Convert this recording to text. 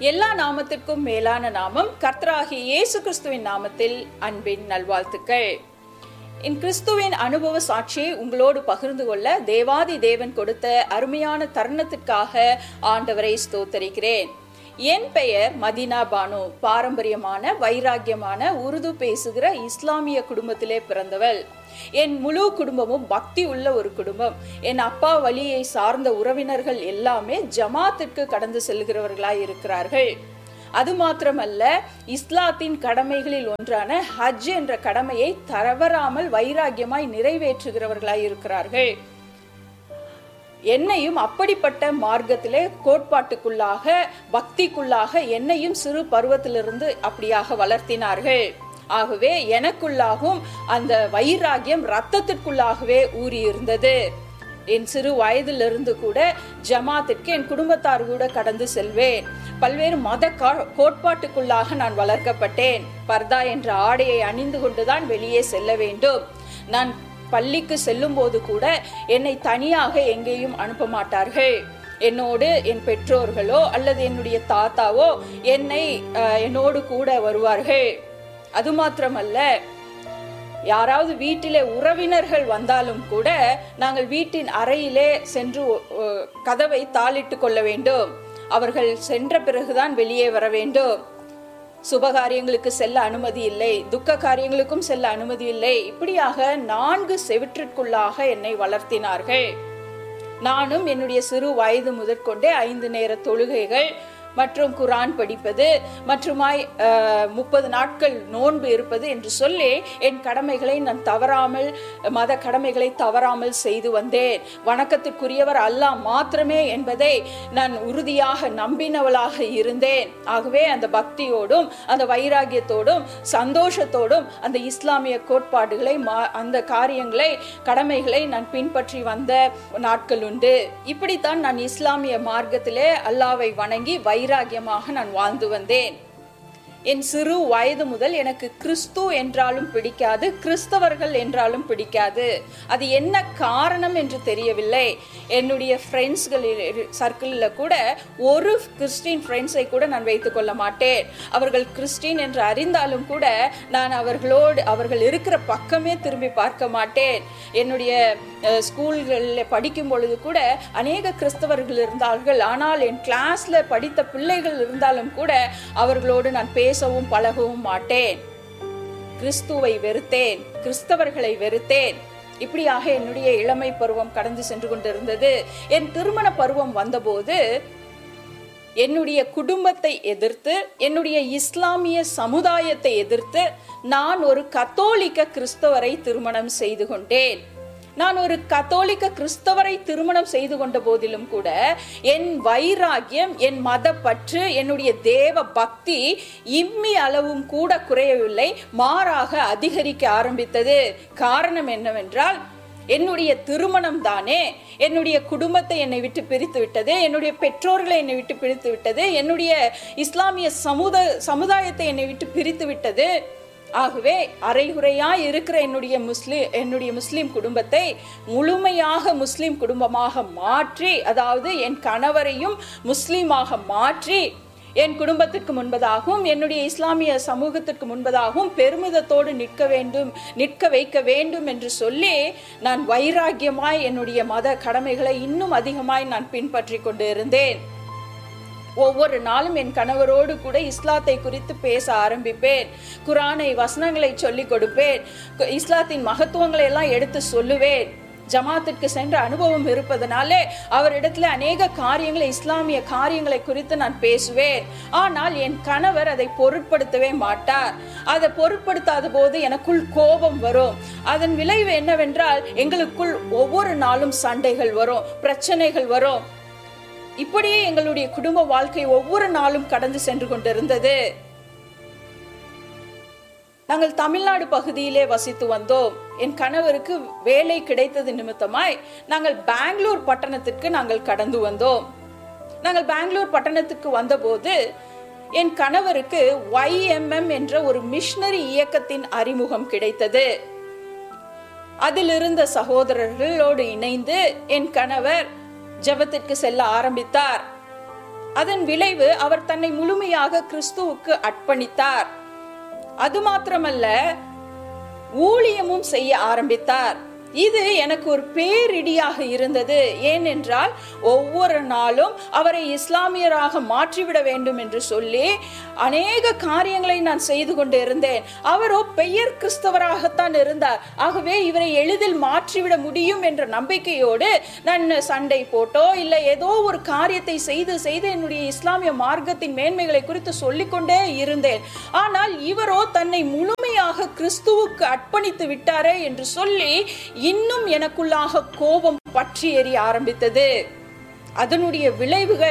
எல்லா நாமத்திற்கும் மேலான நாமம் கர்த்தராகிய இயேசு கிறிஸ்துவின் நாமத்தில் அன்பின் நல்வாழ்த்துக்கள். என் கிறிஸ்துவின் அனுபவ சாட்சியை உங்களோடு பகிர்ந்து கொள்ள தேவாதி தேவன் கொடுத்த அருமையான தருணத்திற்காக ஆண்டவரை ஸ்தோத்தரிக்கிறேன். என் பெயர் மதீனா பானு. பாரம்பரியமான வைராக்கியமான உருது பேசுகிற இஸ்லாமிய குடும்பத்திலே பிறந்தவள். என் முழு குடும்பமும் பக்தி உள்ள ஒரு குடும்பம். என் அப்பா வழியை சார்ந்த உறவினர்கள் எல்லாமே ஜமாத்திற்கு கடந்து செல்கிறவர்களாய் இருக்கிறார்கள். அது மாத்திரமல்ல, இஸ்லாத்தின் கடமைகளில் ஒன்றான ஹஜ் என்ற கடமையை தவறாமல் வைராக்கியமாய் நிறைவேற்றுகிறவர்களாய் இருக்கிறார்கள். என்னையும் அப்படிப்பட்ட மார்க்கத்திலே கோட்பாட்டுக்குள்ளாக பக்திக்குள்ளாக என்னையும் சிறு பருவத்திலிருந்து அப்படியாக வளர்த்தினார்கள். ஆகவே எனக்குள்ளாகவும் அந்த வைராக்கியம் இரத்தத்திற்குள்ளாகவே ஊறி இருந்தது. என் சிறு வயதிலிருந்து கூட ஜமாத்திற்கு என் குடும்பத்தார் கூட கடந்து செல்வேன். பல்வேறு மத கோட்பாட்டுக்குள்ளாக நான் வளர்க்கப்பட்டேன். பர்தா என்ற ஆடையை அணிந்து கொண்டுதான் வெளியே செல்ல வேண்டும். நான் பள்ளிக்கு செல்லும் போது கூட என்னை தனியாக எங்கேயும் அனுப்ப மாட்டார்கள். என்னோடு என் பெற்றோர்களோ அல்லது என்னுடைய தாத்தாவோ என்னோடு கூட வருவார்கள். அது மாத்திரமல்ல, யாராவது வீட்டிலே உறவினர்கள் வந்தாலும் கூட நாங்கள் வீட்டின் அறையிலே சென்று கதவை தாளிட்டு கொள்ள வேண்டும். அவர்கள் சென்ற பிறகுதான் வெளியே வர வேண்டும். சுபகாரியங்களுக்கு செல்ல அனுமதி இல்லை, துக்க காரியங்களுக்கும் செல்ல அனுமதி இல்லை. இப்படியாக 4 செவிற்றிற்குள்ளாக என்னை வளர்த்தினார்கள். நானும் என்னுடைய சிறு வயது முதற்கொண்டே 5 நேர தொழுகைகள் மற்றும் குரான் படிப்பது மற்றுமாய் 30 நாட்கள் நோன்பு இருப்பது என்று சொல்லி என் கடமைகளை நான் தவறாமல், மத கடமைகளை தவறாமல் செய்து வந்தேன். வணக்கத்திற்குரியவர் அல்லாஹ் மாத்திரமே என்பதை நான் உறுதியாக நம்பினவளாக இருந்தேன். ஆகவே அந்த பக்தியோடும் அந்த வைராகியத்தோடும் சந்தோஷத்தோடும் அந்த இஸ்லாமிய கோட்பாடுகளை அந்த காரியங்களை கடமைகளை நான் பின்பற்றி வந்த நாட்கள் உண்டு. இப்படித்தான் நான் இஸ்லாமிய மார்க்கத்திலே அல்லாஹ்வை வணங்கி வைராகியமாக நான் வாழ்ந்து வந்தேன். என் சிறு வயது முதல் எனக்கு கிறிஸ்து என்றாலும் பிடிக்காது, கிறிஸ்தவர்கள் என்றாலும் பிடிக்காது. அது என்ன காரணம் என்று தெரியவில்லை. என்னுடைய ஃப்ரெண்ட்ஸ்களில் சர்க்கிளில் கூட ஒரு கிறிஸ்டின் ஃப்ரெண்ட்ஸை கூட நான் வைத்துக் கொள்ள மாட்டேன். அவர்கள் கிறிஸ்டின் என்று அறிந்தாலும் கூட நான் அவர்கள் இருக்கிற பக்கமே திரும்பி பார்க்க மாட்டேன். என்னுடைய ஸ்கூல்களில் படிக்கும் பொழுது கூட அநேக கிறிஸ்தவர்கள் இருந்தார்கள். ஆனால் என் கிளாஸ்ல படித்த பிள்ளைகள் இருந்தாலும் கூட அவர்களோடு நான் பேசவும் பழகவும் மாட்டேன். கிறிஸ்துவை வெறுத்தேன், கிறிஸ்தவர்களை வெறுத்தேன். இப்படியாக என்னுடைய இளமை பருவம் கடந்து சென்று கொண்டிருந்தது. என் திருமண பருவம் வந்தபோது என்னுடைய குடும்பத்தை எதிர்த்து, என்னுடைய இஸ்லாமிய சமுதாயத்தை எதிர்த்து நான் ஒரு கத்தோலிக்க கிறிஸ்தவரை திருமணம் செய்து கொண்டேன். நான் ஒரு கத்தோலிக்க கிறிஸ்தவரை திருமணம் செய்து கொண்ட போதிலும் கூட என் வைராக்கியம், என் மத பற்று, என்னுடைய தேவ பக்தி இம்மி அளவும் கூட குறையவில்லை, மாறாக அதிகரிக்க ஆரம்பித்தது. காரணம் என்னவென்றால், என்னுடைய திருமணம் தானே என்னுடைய குடும்பத்தை என்னை விட்டு பிரித்து விட்டது, என்னுடைய பெற்றோர்களை என்னை விட்டு பிரித்து விட்டது, என்னுடைய இஸ்லாமிய சமுதாயத்தை என்னை விட்டு பிரித்து விட்டது. ஆகவே அரைகுறையாய் இருக்கிற என்னுடைய முஸ்லிம் குடும்பத்தை முழுமையாக முஸ்லிம் குடும்பமாக மாற்றி, அதாவது என் கணவரையும் முஸ்லீமாக மாற்றி என் குடும்பத்திற்கு முன்பதாகவும் என்னுடைய இஸ்லாமிய சமூகத்திற்கு முன்பதாகவும் பெருமிதத்தோடு நிற்க வைக்க வேண்டும் என்று சொல்லி நான் வைராக்கியமாய் என்னுடைய மத கடமைகளை இன்னும் அதிகமாய் நான் பின்பற்றி கொண்டு இருந்தேன். ஒவ்வொரு நாளும் என் கணவரோடு கூட இஸ்லாத்தை குறித்து பேச ஆரம்பிப்பேன். குரானை வசனங்களை சொல்லிக் கொடுப்பேன். இஸ்லாத்தின் மகத்துவங்களை எல்லாம் எடுத்து சொல்லுவேன். ஜமாத்திற்கு சென்ற அனுபவம் இருப்பதனாலே அவரிடத்துல அநேக காரியங்களை, இஸ்லாமிய காரியங்களை குறித்து நான் பேசுவேன். ஆனால் என் கணவர் அதை பொருட்படுத்தவே மாட்டார். அதை பொருட்படுத்தாத போது எனக்குள் கோபம் வரும். அதன் விளைவு என்னவென்றால், எங்களுக்குள் ஒவ்வொரு நாளும் சண்டைகள் வரும், பிரச்சனைகள் வரும். இப்படியே எங்களுடைய குடும்ப வாழ்க்கை ஒவ்வொரு நாளும் கடந்து சென்று கொண்டிருந்தது. நாங்கள் தமிழ்நாடு பகுதியிலே வசித்து வந்தோம். என் கணவருக்கு வேலை கிடைத்தது நிமித்தமாய் நாங்கள் பெங்களூர் பட்டணத்திற்கு நாங்கள் கடந்து வந்தோம். நாங்கள் பெங்களூர் பட்டணத்துக்கு வந்தபோது என் கணவருக்கு YMM என்ற ஒரு மிஷனரி இயக்கத்தின் அறிமுகம் கிடைத்தது. அதில் இருந்த சகோதரர்களோடு இணைந்து என் கணவர் ஜெபத்திற்கு செல்ல ஆரம்பித்தார். அதன் விளைவு அவர் தன்னை முழுமையாக கிறிஸ்துவுக்கு அர்ப்பணித்தார். அது மாத்திரமல்ல, ஊழியமும் செய்ய ஆரம்பித்தார். இது எனக்கு ஒரு பேரிடியாக இருந்தது. ஏனென்றால் ஒவ்வொரு நாளும் அவரை இஸ்லாமியராக மாற்றிவிட வேண்டும் என்று சொல்லி அநேக காரியங்களை நான் செய்து கொண்டு இருந்தேன். அவரோ பெயர் கிறிஸ்தவராகத்தான் இருந்தார். ஆகவே இவரை எளிதில் மாற்றிவிட முடியும் என்ற நம்பிக்கையோடு நான் சண்டை போட்டோ இல்லை ஏதோ ஒரு காரியத்தை செய்து என்னுடைய இஸ்லாமிய மார்க்கத்தின் மேன்மைகளை குறித்து சொல்லிக்கொண்டே இருந்தேன். ஆனால் இவரோ தன்னை முழுமையாக கிறிஸ்துவுக்கு அர்ப்பணித்து விட்டாரே என்று சொல்லி இன்னும் எனக்குள்ளாக கோபம் பற்றி எரிய ஆரம்பித்தது. அதனுடைய விளைவுகள்